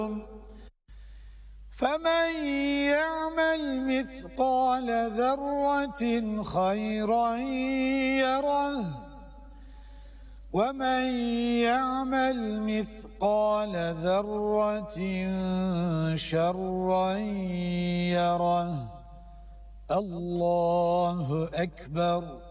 فمن يعمل مثقال ذرة خيرا يره ومن يعمل مثقال ذرة شرا يره. الله أكبر.